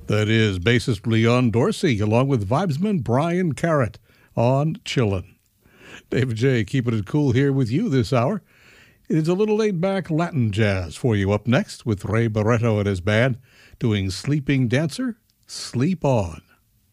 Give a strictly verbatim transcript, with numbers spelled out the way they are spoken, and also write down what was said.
That is bassist Leon Dorsey, along with vibesman Brian Carrot on Chillin'. David J. keeping it cool here with you this hour. It is a little laid-back Latin jazz for you up next with Ray Barretto and his band doing Sleeping Dancer, Sleep On.